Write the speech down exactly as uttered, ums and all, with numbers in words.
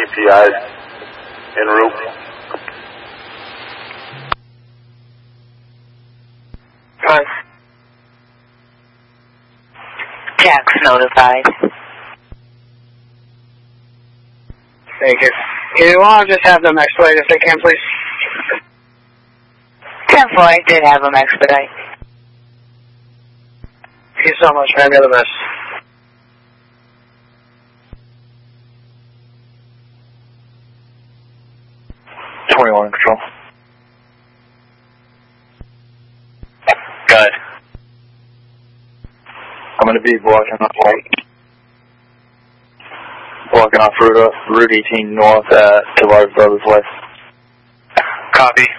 P I en route. One. Jack's notified. Thank you. You want to just have them expedite if they can, please? ten four, I did have them expedite. Thank you so much, man. You're the best. twenty-one control. Good. I'm going to be blocking off blocking off Route, Route eighteen north at Tavares Brothers Way. Copy.